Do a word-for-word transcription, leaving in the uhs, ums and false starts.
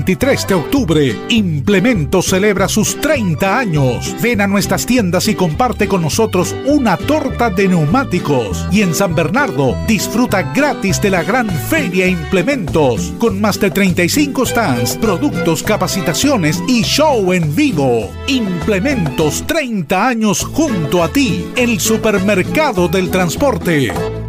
veintitrés de octubre, Implementos celebra sus treinta años. Ven a nuestras tiendas y comparte con nosotros una torta de neumáticos. Y en San Bernardo, disfruta gratis de la gran Feria Implementos, con más de treinta y cinco stands, productos, capacitaciones y show en vivo. Implementos, treinta años junto a ti, el supermercado del transporte.